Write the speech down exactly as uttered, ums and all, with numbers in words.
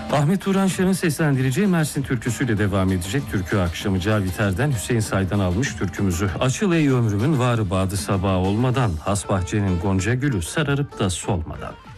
Ahmet Turan Şen'in seslendireceği Mersin türküsüyle devam edecek türkü akşamı. Caviter'den Hüseyin Say'dan almış türkümüzü. Açıl ey ömrümün varı badı sabah olmadan, has bahçenin gonca gülü sararıp da solmadan.